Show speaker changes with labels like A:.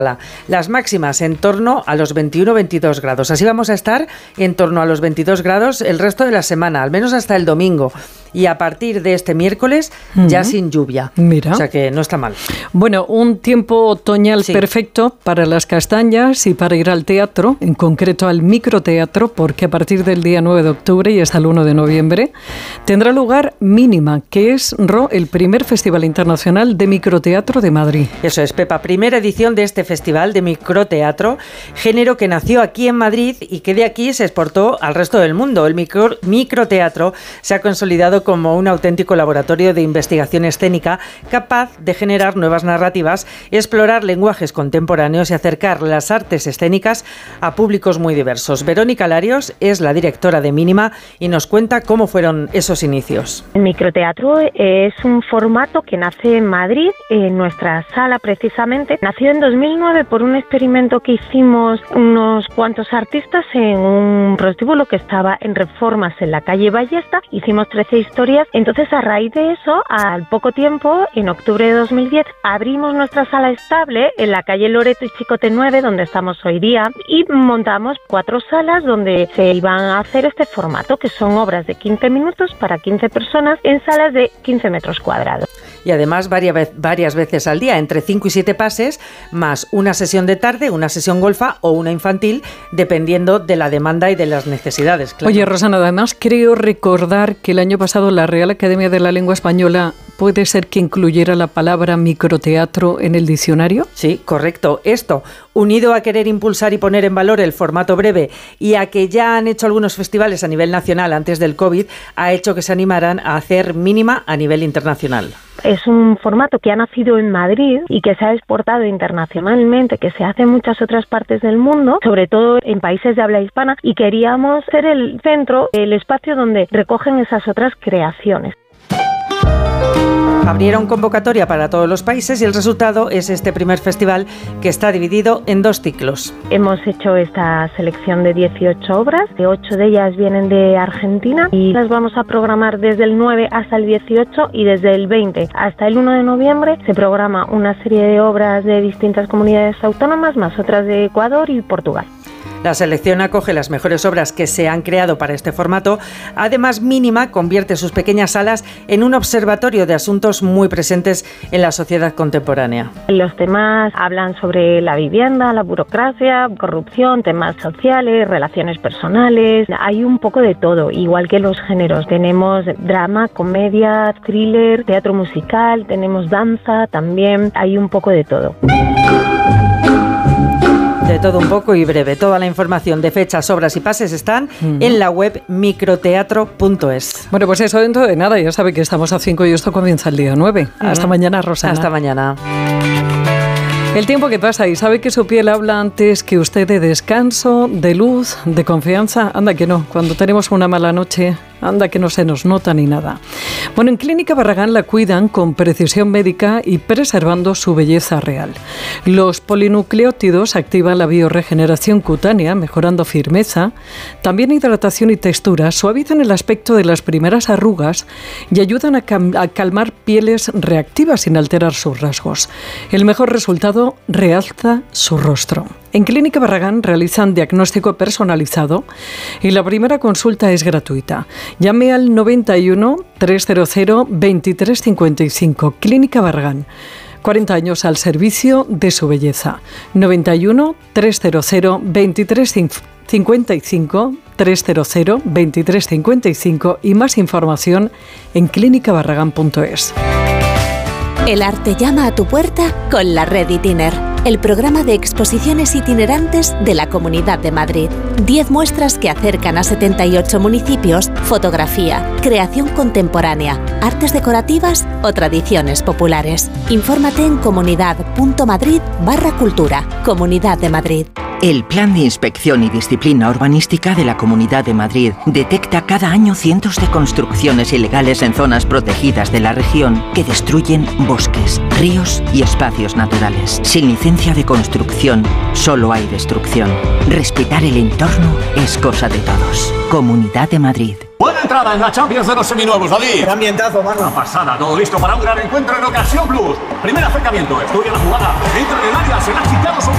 A: Las máximas en torno a los 21-22 grados. Así vamos a estar en torno a los 22 grados el resto de la semana, al menos hasta el domingo. Y a partir de este miércoles ya sin lluvia.
B: Mira.
A: O sea que no está mal.
B: Bueno, un tiempo otoñal perfecto para las castañas y para ir al teatro, en concreto al microteatro, porque a partir del día 9 de octubre y hasta el 1 de noviembre tendrá lugar Mínima, que es, el primer Festival Internacional de Microteatro de Madrid.
A: Eso es, Pepa, primera edición de este Festival de Microteatro, género que nació aquí en Madrid y que de aquí se exportó al resto del mundo. El microteatro se ha consolidado como un auténtico laboratorio de investigación escénica capaz de generar nuevas narrativas, explorar lenguajes contemporáneos y acercar las artes escénicas a públicos muy diversos. Verónica Larios es la directora de Mínima y nos cuenta cómo fueron esos inicios.
C: El microteatro es un formato que nace en Madrid, en nuestra sala precisamente. Nació en 2009 por un experimento que hicimos unos cuantos artistas en un prostíbulo que estaba en Reformas en la calle Ballesta. Hicimos 13 historias. Entonces, a raíz de eso, al poco tiempo, en octubre de 2010, abrimos nuestra sala estable en la calle Loreto y Chicote 9, donde estamos hoy día, y montamos 4 salas donde se iban a hacer este formato, que son obras de 15 minutos para 15 personas en salas de 15 metros cuadrados.
A: Y además varias veces al día, entre 5 y 7 pases, más una sesión de tarde, una sesión golfa o una infantil, dependiendo de la demanda y de las necesidades. Claro.
B: Oye, Rosana, además creo recordar que el año pasado la Real Academia de la Lengua Española puede ser que incluyera la palabra microteatro en el diccionario.
A: Sí, correcto. Esto, unido a querer impulsar y poner en valor el formato breve y a que ya han hecho algunos festivales a nivel nacional antes del COVID, ha hecho que se animaran a hacer Mínima a nivel internacional.
C: Es un formato que ha nacido en Madrid y que se ha exportado internacionalmente, que se hace en muchas otras partes del mundo, sobre todo en países de habla hispana, y queríamos ser el centro, el espacio donde recogen esas otras creaciones.
A: Abrieron convocatoria para todos los países y el resultado es este primer festival que está dividido en 2 ciclos.
C: Hemos hecho esta selección de 18 obras, 8 de ellas vienen de Argentina y las vamos a programar desde el 9 hasta el 18 y desde el 20 hasta el 1 de noviembre se programa una serie de obras de distintas comunidades autónomas, más otras de Ecuador y Portugal.
A: La selección acoge las mejores obras que se han creado para este formato. Además, Mínima convierte sus pequeñas salas en un observatorio de asuntos muy presentes en la sociedad contemporánea.
C: Los temas hablan sobre la vivienda, la burocracia, corrupción, temas sociales, relaciones personales. Hay un poco de todo, igual que los géneros. Tenemos drama, comedia, thriller, teatro musical, tenemos danza también. Hay un poco de todo.
A: De todo un poco y breve. Toda la información de fechas, obras y pases están en la web microteatro.es.
B: Bueno, pues eso dentro de nada. Ya sabe que estamos a 5 y esto comienza el día 9. Hasta mañana, Rosana.
A: Hasta mañana.
B: El tiempo que pasa y sabe que su piel habla antes que usted de descanso, de luz, de confianza. Anda que no, cuando tenemos una mala noche, anda que no se nos nota ni nada. Bueno, en Clínica Barragán la cuidan con precisión médica y preservando su belleza real. Los polinucleótidos activan la bioregeneración cutánea, mejorando firmeza, también hidratación y textura, suavizan el aspecto de las primeras arrugas y ayudan a calmar pieles reactivas sin alterar sus rasgos. El mejor resultado realza su rostro. En Clínica Barragán realizan diagnóstico personalizado y la primera consulta es gratuita. Llame al 91 300 2355. Clínica Barragán. 40 años al servicio de su belleza. 91 300 2355. 300 2355 y más información en clínicabarragán.es.
D: El arte llama a tu puerta con la Red Itiner, el programa de exposiciones itinerantes de la Comunidad de Madrid. 10 muestras que acercan a 78 municipios, fotografía, creación contemporánea, artes decorativas o tradiciones populares. Infórmate en comunidad.madrid/cultura. Comunidad de Madrid.
E: El Plan de Inspección y Disciplina Urbanística de la Comunidad de Madrid detecta cada año cientos de construcciones ilegales en zonas protegidas de la región que destruyen bosques, ríos y espacios naturales. Sin licencia de construcción, solo hay destrucción. Respetar el entorno es cosa de todos. Comunidad de Madrid.
F: Buena entrada en la Champions de los seminuevos, David.
G: ¡Qué ambientazo, mano!
F: Una pasada, todo listo para un gran encuentro en Ocasión Plus. Primer acercamiento, estudia la jugada, entra en el área, se la ha quitado su